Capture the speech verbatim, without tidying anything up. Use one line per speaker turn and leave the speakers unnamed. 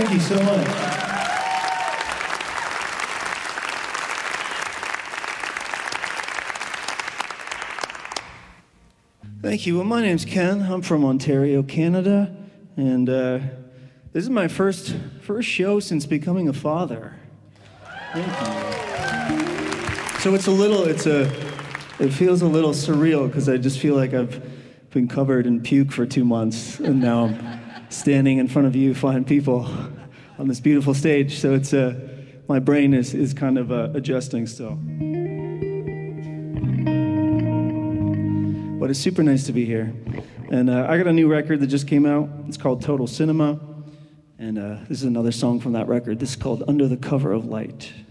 Thank you so much. Thank you. Well, my name's Ken. I'm from Ontario, Canada, and uh, this is my first first show since becoming a father. Thank you. So it's a little, it's a, it feels a little surreal because I just feel like I've been covered in puke for two months, and now I'm standing in front of you fine people on this beautiful stage. So it's uh, my brain is is kind of uh, adjusting still. But it's super nice to be here. And uh, I got a new record that just came out. It's called Total Cinema. And uh, this is another song from that record. This is called Under the Cover of Light.